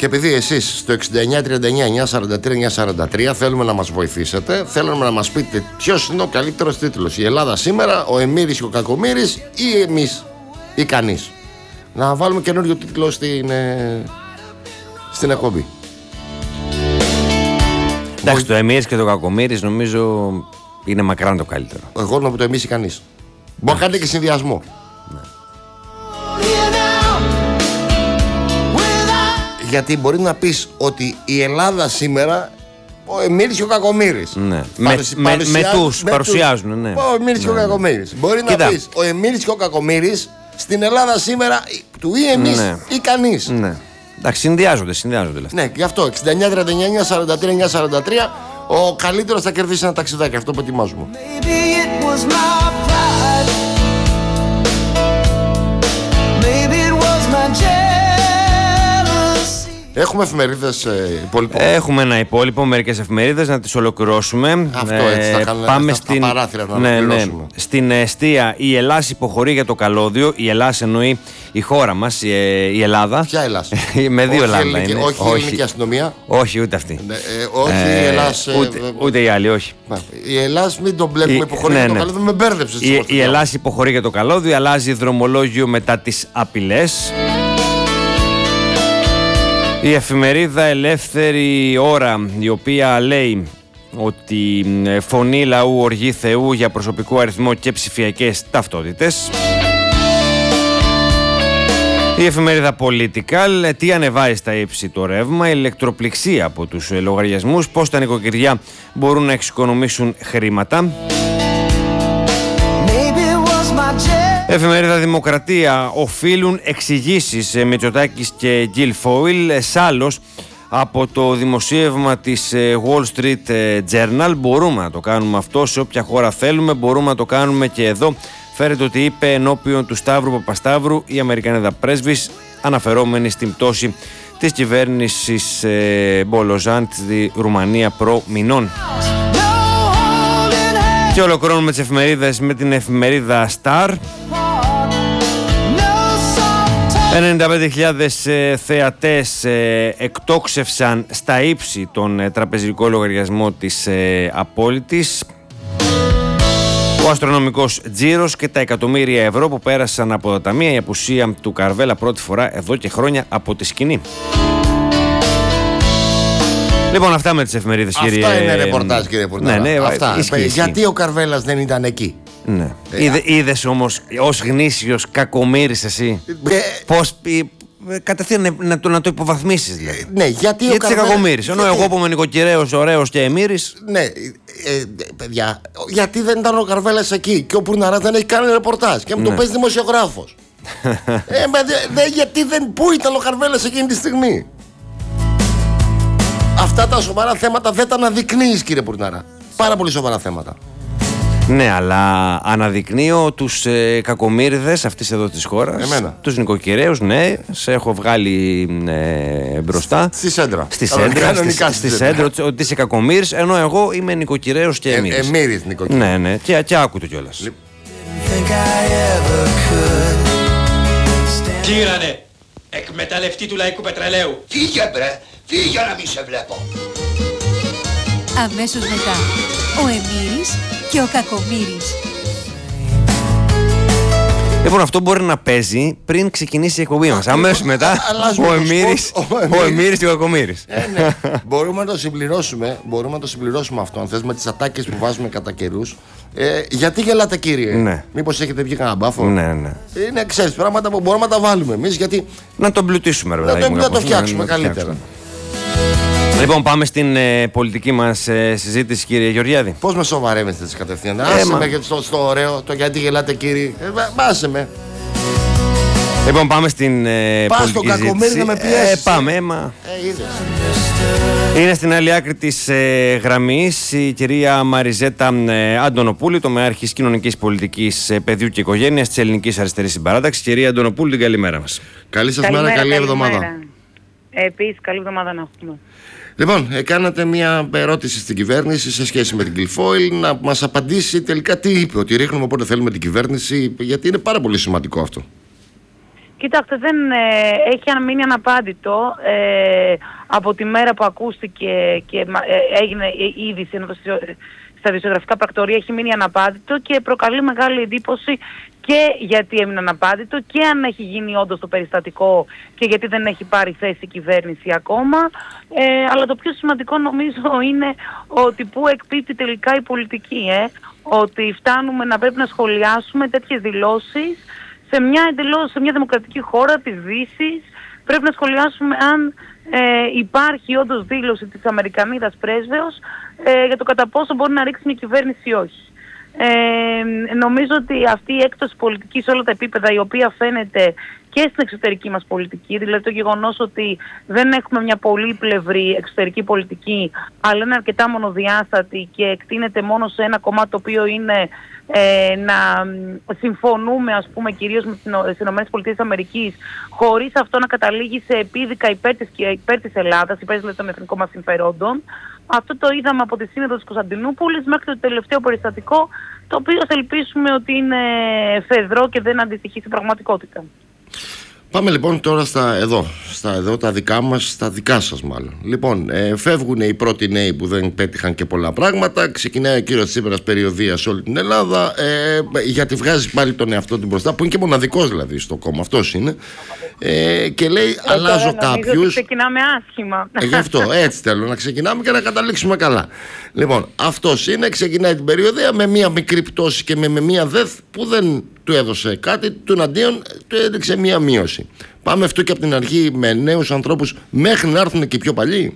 Και επειδή εσείς στο 6939-943-943 θέλουμε να μας βοηθήσετε, θέλουμε να μας πείτε ποιος είναι ο καλύτερος τίτλος. Η Ελλάδα σήμερα, ο Εμμύρης και ο Κακομοίρης ή εμείς ή κανείς. Να βάλουμε καινούριο τίτλο στην εκπομπή. Εντάξει, το Εμμύρης και το Κακομοίρης νομίζω είναι μακράν το καλύτερο. Εγώ νομίζω το εμείς ή κανείς. Μπορεί να κάνετε και συνδυασμό. Γιατί μπορεί να πεις ότι η Ελλάδα σήμερα, ο Εμμύρης και ο Κακομοίρης. Ναι. Με τους παρουσιάζουν. Ναι. Ο Εμμύρης και ο Κακομοίρης. Μπορεί να πεις ο Εμμύρης και ο Κακομοίρης στην Ελλάδα σήμερα του ή εμείς ή κανείς. Ναι. Εντάξει, συνδυάζονται λεφτά. Ναι, γι' αυτό 6939-943-943 ο καλύτερος θα κερδίσει ένα ταξιδάκι. Αυτό που ετοιμάζουμε. Έχουμε εφημερίδες υπόλοιπο. Έχουμε ένα υπόλοιπο, μερικές εφημερίδες να τις ολοκληρώσουμε. Αυτό έτσι θα κάνουμε. Πάμε στα παράθυρα να ολοκληρώσουμε. Στην εστία η Ελλάς υποχωρεί για το καλώδιο. Η Ελλάς εννοεί η χώρα μας, η Ελλάδα. Ποια Ελλάς? Με δύο Ελλάδα είναι. Όχι η ελληνική αστυνομία. Όχι, ούτε αυτή. Όχι η Ελλάς. Ούτε η άλλη, όχι. Η Ελλάς, μην τον μπλέκουμε, υποχωρεί για το καλώδιο, με μπέρδεψες. Η Ελλάς υποχωρεί για το καλώδιο, αλλάζει δρομολόγιο μετά τις απειλές. Η εφημερίδα Ελεύθερη Ώρα, η οποία λέει ότι φωνή λαού, οργή Θεού για προσωπικό αριθμό και ψηφιακές ταυτότητες. Η εφημερίδα Political, τι ανεβάζει στα ύψη το ρεύμα, ηλεκτροπληξία από τους λογαριασμούς, πώς τα νοικοκυριά μπορούν να εξοικονομήσουν χρήματα. Εφημερίδα Δημοκρατία, οφείλουν εξηγήσεις Μητσοτάκης και Γκιλφόιλ. Σάλος από το δημοσίευμα της Wall Street Journal. Μπορούμε να το κάνουμε αυτό σε όποια χώρα θέλουμε, μπορούμε να το κάνουμε και εδώ. Φέρεται ότι είπε ενώπιον του Σταύρου Παπασταύρου η Αμερικανίδα πρέσβης, αναφερόμενη στην πτώση της κυβέρνησης Μπολοζάν στη Ρουμανία προ-μηνών. Και ολοκληρώνουμε τις εφημερίδες με την εφημερίδα Star. 95.000 θεατές εκτόξευσαν στα ύψη τον τραπεζικό λογαριασμό της Απόλυτης. Ο αστρονομικός τζίρος και τα εκατομμύρια ευρώ που πέρασαν από τα ταμεία, η απουσία του Καρβέλα πρώτη φορά εδώ και χρόνια από τη σκηνή. Λοιπόν, αυτά με τις εφημερίδες, κύριε. Αυτά είναι ρεπορτάζ, κύριε Πουρνάρα. Ναι, αυτά. Ισχύει. Γιατί ο Καρβέλας δεν ήταν εκεί? Ναι. Είδες όμως ως γνήσιος κακομοίρης εσύ πώς κατευθείαν να το υποβαθμίσεις δηλαδή. Ναι, γιατί ο Καρβέλας... κακομοίρης, ενώ εγώ που είμαι νοικοκυρέος, ωραίος και εμμύρης. Ναι, παιδιά, γιατί δεν ήταν ο Καρβέλας εκεί και ο Πουρναράς δεν έχει κάνει ρεπορτάζ και μου το παίζει δημοσιογράφος. Γιατί πού ήταν ο Καρβέλας εκείνη τη στιγμή? Αυτά τα σοβαρά θέματα δεν τα αναδεικνύεις, κύριε Πουρνάρα. Πάρα πολύ σοβαρά θέματα. Ναι, αλλά αναδεικνύω τους κακομοίριδες αυτής εδώ της χώρας. Εμένα. Τους νοικοκυρέους, ναι, σε έχω βγάλει μπροστά. Στη σέντρα. Στη σέντρα, ότι είσαι κακομοίρης, ενώ εγώ είμαι νοικοκυρέος και εμμύρης. Εμμύρης νοικοκυρέος. Ναι, και άκου το κιόλας. Τύρανε, εκμεταλλευτή του λαϊκού πετρελαίου. Φύγε μπρε, φύγε να μην σε βλέπω. Αμέσως μετά, ο Εμμύρης και ο Κακομοίρης. Λοιπόν, αυτό μπορεί να παίζει πριν ξεκινήσει η εκπομπή μας. Αμέσως μετά, ο Εμμύρης και ο Κακομοίρης. Ναι. Μπορούμε να το συμπληρώσουμε αυτό, αν θες, με τις ατάκες που βάζουμε κατά καιρούς. Γιατί γελάτε, κύριε? Ναι. Μήπως έχετε βγει κανένα μπάφο? Ναι. Είναι, ξέρεις, πράγματα που μπορούμε να τα βάλουμε εμείς, γιατί... Να το εμπλουτίσουμε, ρε παιδάκι. Να το φτιάξουμε καλύτερα. Λοιπόν, πάμε στην πολιτική μας συζήτηση, κύριε Γεωργιάδη. Πώς με σοβαρεύεστε έτσι κατευθείαν? Άσε με στο ωραίο, το γιατί γελάτε, κύριε. Άσε με. Λοιπόν, πάμε στην πολιτική συζήτηση. Κακομοίρη να με πιέσεις. Πάμε, Είναι στην άλλη άκρη της γραμμής η κυρία Μαριζέτα Αντωνοπούλη, τομεάρχης κοινωνικής πολιτικής, παιδιού και οικογένειας της Ελληνικής Αριστερής Συμπαράταξης. Κυρία Αντωνοπούλη, την καλημέρα μας. Καλή σας μέρα, καλή εβδομάδα. Επίσης, καλή εβδομάδα να έχουμε. Λοιπόν, κάνατε μια ερώτηση στην κυβέρνηση σε σχέση με την Γκιλφόιλ, να μας απαντήσει τελικά τι είπε, ότι ρίχνουμε όποτε θέλουμε την κυβέρνηση, γιατί είναι πάρα πολύ σημαντικό αυτό. Κοιτάξτε, δεν έχει μείνει αναπάντητο από τη μέρα που ακούστηκε και έγινε η είδηση στα δημοσιογραφικά πρακτορία, έχει μείνει αναπάντητο και προκαλεί μεγάλη εντύπωση και γιατί έμεινε αναπάντητο και αν έχει γίνει όντως το περιστατικό και γιατί δεν έχει πάρει θέση η κυβέρνηση ακόμα. Αλλά το πιο σημαντικό νομίζω είναι ότι πού εκπίπτει τελικά η πολιτική. Ότι φτάνουμε να πρέπει να σχολιάσουμε τέτοιες δηλώσεις σε μια δημοκρατική χώρα της Δύσης. Πρέπει να σχολιάσουμε αν υπάρχει όντως δήλωση της Αμερικανίδας πρέσβεως για το κατά πόσο μπορεί να ρίξει μια κυβέρνηση ή όχι. Νομίζω ότι αυτή η έκτωση πολιτική σε όλα τα επίπεδα, η οποία φαίνεται και στην εξωτερική μας πολιτική, δηλαδή το γεγονός ότι δεν έχουμε μια πολύπλευρη εξωτερική πολιτική, αλλά είναι αρκετά μονοδιάστατη και εκτείνεται μόνο σε ένα κομμάτι το οποίο είναι να συμφωνούμε, ας πούμε, κυρίως με τις ΗΠΑ, χωρίς αυτό να καταλήγει σε επίδικα υπέρ της Ελλάδας, υπέρ δηλαδή των εθνικών μας συμφερόντων. Αυτό το είδαμε από τη Σύνοδο της Κωνσταντινούπολης μέχρι το τελευταίο περιστατικό, το οποίο ελπίσουμε ότι είναι φεδρό και δεν αντιστοιχεί στην πραγματικότητα. Πάμε λοιπόν τώρα στα εδώ τα δικά μας, τα δικά σας μάλλον. Λοιπόν, φεύγουν οι πρώτοι νέοι που δεν πέτυχαν και πολλά πράγματα. Ξεκινάει ο κύριος Τσίπρας περιοδεία σε όλη την Ελλάδα, γιατί βγάζει πάλι τον εαυτό του μπροστά, που είναι και μοναδικός δηλαδή στο κόμμα, αυτός είναι. Και λέει, αλλάζω κάποιους. Ξεκινάμε άσχημα. Γι' αυτό, έτσι θέλω να ξεκινάμε και να καταλήξουμε καλά. Λοιπόν, αυτός είναι, ξεκινάει την περιοδεία με μία μικρή πτώση και με μία ΔΕΘ που δεν του έδωσε κάτι, του αντίον του έδειξε μία μείωση. Πάμε αυτό και από την αρχή με νέους ανθρώπους μέχρι να έρθουν και οι πιο παλιοί.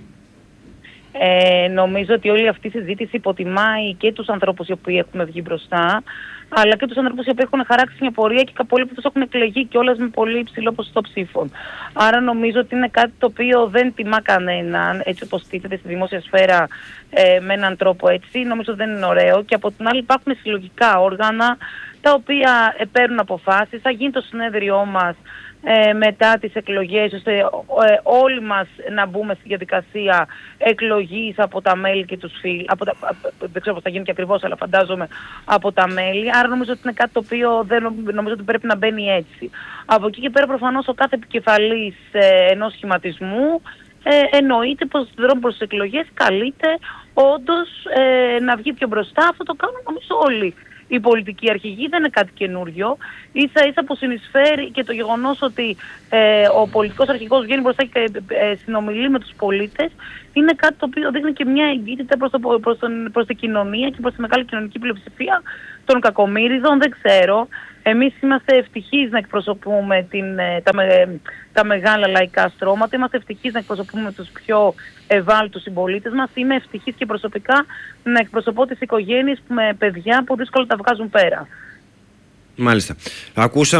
Νομίζω ότι όλη αυτή η συζήτηση υποτιμάει και τους ανθρώπους οι οποίοι έχουν βγει μπροστά, αλλά και τους ανθρώπους οι οποίοι έχουν χαράξει μια πορεία και πολλοί από τους έχουν εκλεγεί κιόλας με πολύ υψηλό ποσοστό ψήφων. Άρα νομίζω ότι είναι κάτι το οποίο δεν τιμά κανέναν, έτσι όπως τίθεται στη δημόσια σφαίρα με έναν τρόπο έτσι. Νομίζω ότι δεν είναι ωραίο. Και από την άλλη υπάρχουν συλλογικά όργανα τα οποία παίρνουν αποφάσεις. Θα γίνει το συνέδριό μας μετά τις εκλογές, ώστε όλοι μας να μπούμε στη διαδικασία εκλογής από τα μέλη και τους φίλους, δεν ξέρω πώς θα γίνει και ακριβώς, αλλά φαντάζομαι από τα μέλη. Άρα νομίζω ότι είναι κάτι το οποίο δεν νομίζω ότι πρέπει να μπαίνει έτσι. Από εκεί και πέρα προφανώς ο κάθε επικεφαλής ενός σχηματισμού εννοείται πως στον δρόμο προς τις εκλογές καλείται όντως να βγει πιο μπροστά. Αυτό το κάνουν νομίζω όλοι. Η πολιτική αρχηγή δεν είναι κάτι καινούριο. Ίσα ίσα που συνεισφέρει και το γεγονός ότι ο πολιτικός αρχηγός βγαίνει μπροστά και συνομιλεί με τους πολίτες, είναι κάτι το οποίο δείχνει και μια εγκύτητα προς την κοινωνία και προς τη μεγάλη κοινωνική πλειοψηφία των κακομοίριδων. Δεν ξέρω. Εμείς είμαστε ευτυχείς να εκπροσωπούμε τα μεγάλα λαϊκά στρώματα, είμαστε ευτυχείς να εκπροσωπούμε τους πιο ευάλωτους συμπολίτες μας. Είμαι ευτυχής και προσωπικά να εκπροσωπώ τις οικογένειες με παιδιά που δύσκολα τα βγάζουν πέρα. Μάλιστα.